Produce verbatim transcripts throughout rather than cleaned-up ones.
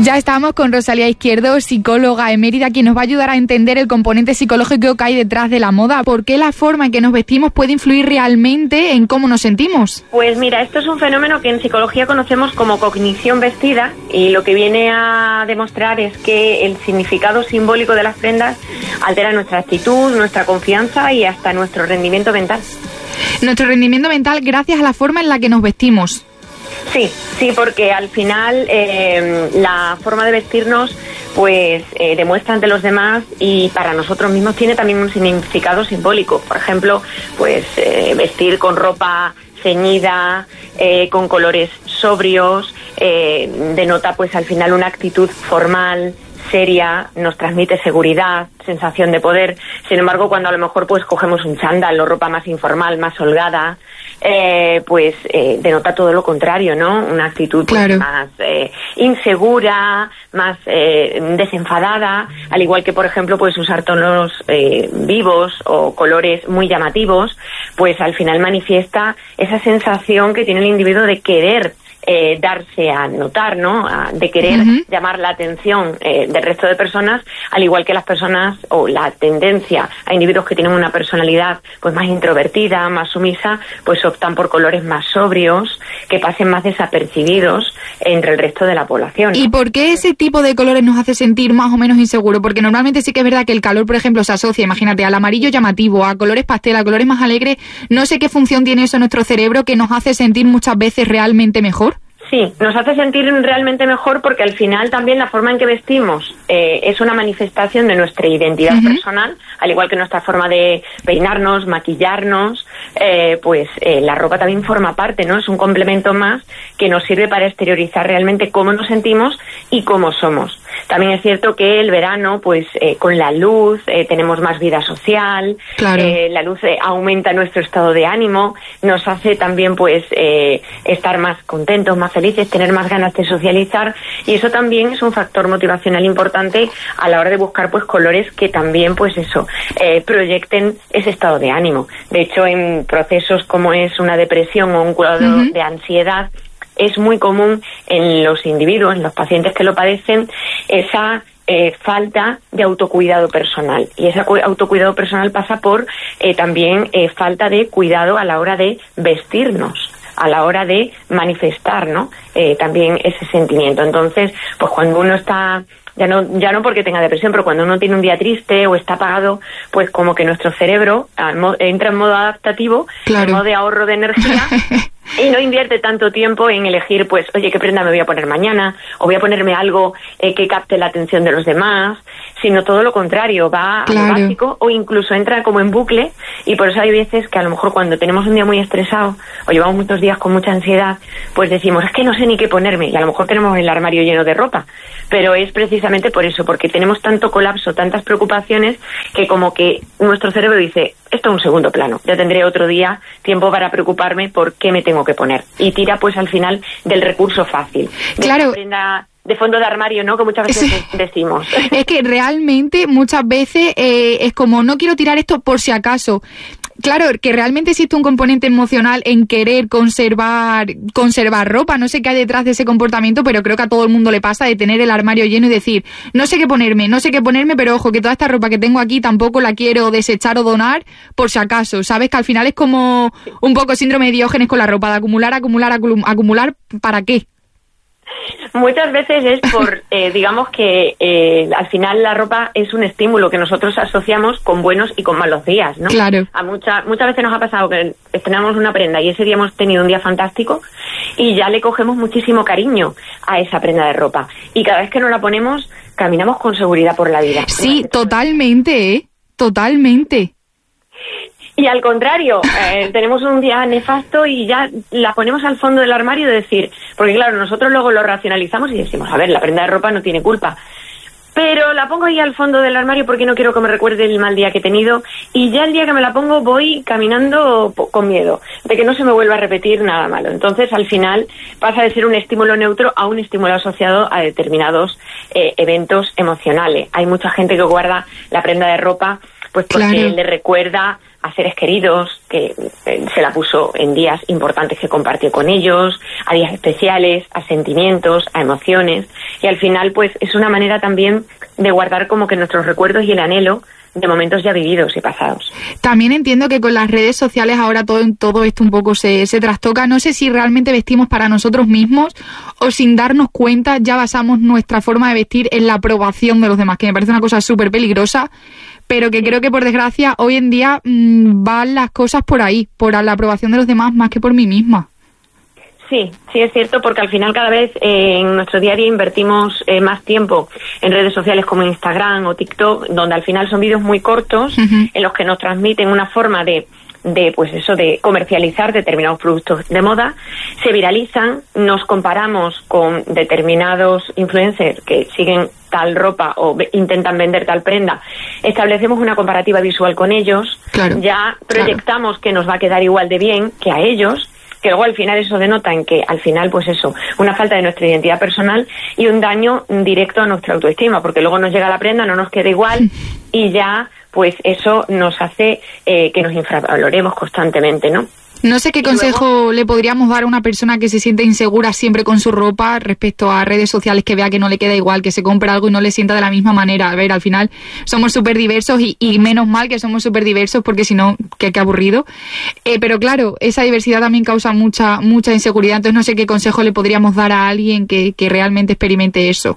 Ya estamos con Rosalía Izquierdo, psicóloga emérita, quien nos va a ayudar a entender el componente psicológico que hay detrás de la moda. ¿Por qué la forma en que nos vestimos puede influir realmente en cómo nos sentimos? Pues mira, esto es un fenómeno que en psicología conocemos como cognición vestida, y lo que viene a demostrar es que el significado simbólico de las prendas altera nuestra actitud, nuestra confianza y hasta nuestro rendimiento mental. Nuestro rendimiento mental gracias a la forma en la que nos vestimos. Sí, sí, porque al final eh, la forma de vestirnos pues eh, demuestra ante los demás y para nosotros mismos tiene también un significado simbólico. Por ejemplo, pues eh, vestir con ropa ceñida, eh, con colores sobrios, eh, denota pues al final una actitud formal, seria, nos transmite seguridad, sensación de poder. Sin embargo, cuando a lo mejor pues cogemos un chándal o ropa más informal, más holgada, eh, pues eh, denota todo lo contrario, ¿no? Una actitud pues, claro. más eh, insegura, más eh, desenfadada, al igual que, por ejemplo, pues usar tonos eh, vivos o colores muy llamativos, pues al final manifiesta esa sensación que tiene el individuo de querer Eh, darse a notar, ¿no? A, de querer uh-huh. llamar la atención eh, del resto de personas, al igual que las personas o la tendencia a individuos que tienen una personalidad pues más introvertida, más sumisa, pues optan por colores más sobrios, que pasen más desapercibidos entre el resto de la población, ¿no? ¿Y por qué ese tipo de colores nos hace sentir más o menos inseguro? Porque normalmente sí que es verdad que el calor, por ejemplo, se asocia, imagínate, al amarillo llamativo, a colores pastel, a colores más alegres. No sé qué función tiene eso en nuestro cerebro que nos hace sentir muchas veces realmente mejor. Sí, nos hace sentir realmente mejor porque al final también la forma en que vestimos eh, es una manifestación de nuestra identidad uh-huh. personal, al igual que nuestra forma de peinarnos, maquillarnos, eh, pues eh, la ropa también forma parte, ¿no? Es un complemento más que nos sirve para exteriorizar realmente cómo nos sentimos y cómo somos. También es cierto que el verano, pues eh, con la luz eh, tenemos más vida social, claro. eh, la luz eh, aumenta nuestro estado de ánimo, nos hace también pues eh, estar más contentos, más felices, tener más ganas de socializar, y eso también es un factor motivacional importante a la hora de buscar pues colores que también pues eso eh, proyecten ese estado de ánimo. De hecho, en procesos como es una depresión o un cuadro uh-huh. de ansiedad, es muy común en los individuos, en los pacientes que lo padecen, esa eh, falta de autocuidado personal. Y ese autocuidado personal pasa por eh, también eh, falta de cuidado a la hora de vestirnos, a la hora de manifestar, ¿no? Eh, también ese sentimiento. Entonces, pues cuando uno está, ya no, ya no porque tenga depresión, pero cuando uno tiene un día triste o está apagado, pues como que nuestro cerebro entra en modo adaptativo, claro. en modo de ahorro de energía. Y no invierte tanto tiempo en elegir, pues, oye, ¿qué prenda me voy a poner mañana? O voy a ponerme algo eh, que capte la atención de los demás, sino todo lo contrario, va claro. a lo básico o incluso entra como en bucle. Y por eso hay veces que a lo mejor cuando tenemos un día muy estresado o llevamos muchos días con mucha ansiedad, pues decimos, es que no sé ni qué ponerme. Y a lo mejor tenemos el armario lleno de ropa. Pero es precisamente por eso, porque tenemos tanto colapso, tantas preocupaciones, que como que nuestro cerebro dice, esto es un segundo plano, ya tendré otro día tiempo para preocuparme por qué me tengo que poner. Y tira pues al final del recurso fácil. De claro. prenda de fondo de armario, ¿no? Que muchas veces sí. decimos. Es que realmente muchas veces eh, es como, no quiero tirar esto por si acaso. Claro, que realmente existe un componente emocional en querer conservar conservar ropa. No sé qué hay detrás de ese comportamiento, pero creo que a todo el mundo le pasa de tener el armario lleno y decir, no sé qué ponerme, no sé qué ponerme, pero ojo, que toda esta ropa que tengo aquí tampoco la quiero desechar o donar por si acaso. ¿Sabes? Que al final es como un poco síndrome de Diógenes con la ropa, de acumular, acumular, acumular, acumular, ¿para qué? Muchas veces es por, eh, digamos que eh, al final la ropa es un estímulo que nosotros asociamos con buenos y con malos días, ¿no? Claro. A mucha, muchas veces nos ha pasado que estrenamos una prenda y ese día hemos tenido un día fantástico y ya le cogemos muchísimo cariño a esa prenda de ropa. Y cada vez que nos la ponemos, caminamos con seguridad por la vida. Sí, totalmente, ¿eh? Totalmente. Y al contrario, eh, tenemos un día nefasto y ya la ponemos al fondo del armario de decir, porque claro, nosotros luego lo racionalizamos y decimos, a ver, la prenda de ropa no tiene culpa, pero la pongo ahí al fondo del armario porque no quiero que me recuerde el mal día que he tenido, y ya el día que me la pongo voy caminando con miedo de que no se me vuelva a repetir nada malo. Entonces al final pasa de ser un estímulo neutro a un estímulo asociado a determinados eh, eventos emocionales. Hay mucha gente que guarda la prenda de ropa pues porque claro. le recuerda a seres queridos, que eh, se la puso en días importantes que compartió con ellos, a días especiales, a sentimientos, a emociones. y al final pues es una manera también de guardar como que nuestros recuerdos y el anhelo de momentos ya vividos y pasados. También entiendo que con las redes sociales ahora todo, todo esto un poco se, se trastoca. No sé si realmente vestimos para nosotros mismos o sin darnos cuenta ya basamos nuestra forma de vestir en la aprobación de los demás, que me parece una cosa súper peligrosa, pero que creo que por desgracia hoy en día mmm, van las cosas por ahí, por la aprobación de los demás más que por mí misma. Sí, sí es cierto, porque al final cada vez eh, en nuestro día a día invertimos eh, más tiempo en redes sociales como Instagram o TikTok, donde al final son vídeos muy cortos, uh-huh. en los que nos transmiten una forma de, de, pues eso, de comercializar determinados productos de moda, se viralizan, nos comparamos con determinados influencers que siguen tal ropa o ve- intentan vender tal prenda, establecemos una comparativa visual con ellos, claro, ya proyectamos claro. que nos va a quedar igual de bien que a ellos, que luego al final eso denota en que al final pues eso, una falta de nuestra identidad personal y un daño directo a nuestra autoestima, porque luego nos llega la prenda, no nos queda igual y ya pues eso nos hace eh, que nos infravaloremos constantemente, ¿no? No sé qué consejo luego le podríamos dar a una persona que se siente insegura siempre con su ropa respecto a redes sociales, que vea que no le queda igual, que se compre algo y no le sienta de la misma manera. A ver, al final somos súper diversos y, y menos mal que somos súper diversos, porque si no, qué, qué aburrido. Eh, pero claro, esa diversidad también causa mucha mucha inseguridad. Entonces no sé qué consejo le podríamos dar a alguien que, que realmente experimente eso.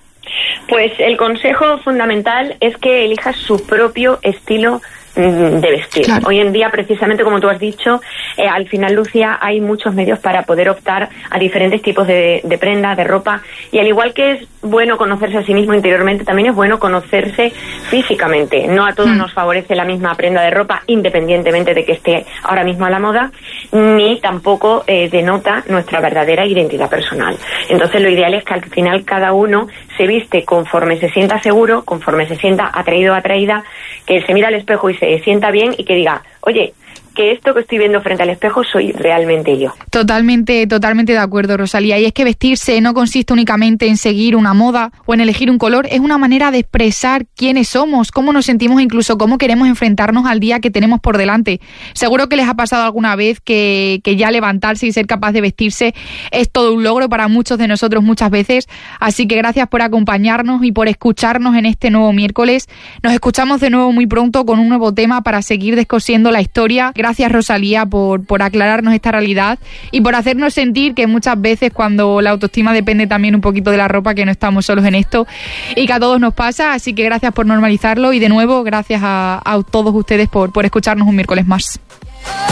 Pues el consejo fundamental es que elijas su propio estilo de vestir. Claro. Hoy en día, precisamente como tú has dicho, eh, al final, Lucía, hay muchos medios para poder optar a diferentes tipos de, de prendas, de ropa, y al igual que es bueno conocerse a sí mismo interiormente, también es bueno conocerse físicamente. No a todos mm. nos favorece la misma prenda de ropa, independientemente de que esté ahora mismo a la moda, ni tampoco eh, denota nuestra verdadera identidad personal. Entonces, lo ideal es que al final cada uno se viste conforme se sienta seguro, conforme se sienta atraído o atraída, que se mira al espejo y se sienta bien y que diga, oye, que esto que estoy viendo frente al espejo soy realmente yo. Totalmente, totalmente de acuerdo, Rosalía. Y es que vestirse no consiste únicamente en seguir una moda o en elegir un color, es una manera de expresar quiénes somos, cómo nos sentimos, incluso cómo queremos enfrentarnos al día que tenemos por delante. Seguro que les ha pasado alguna vez que, que ya levantarse y ser capaz de vestirse es todo un logro para muchos de nosotros muchas veces. Así que gracias por acompañarnos y por escucharnos en este nuevo miércoles. Nos escuchamos de nuevo muy pronto con un nuevo tema para seguir descosiendo la historia. Gracias, Rosalía, por, por aclararnos esta realidad y por hacernos sentir que muchas veces cuando la autoestima depende también un poquito de la ropa, que no estamos solos en esto y que a todos nos pasa. Así que gracias por normalizarlo y de nuevo gracias a, a todos ustedes por, por escucharnos un miércoles más.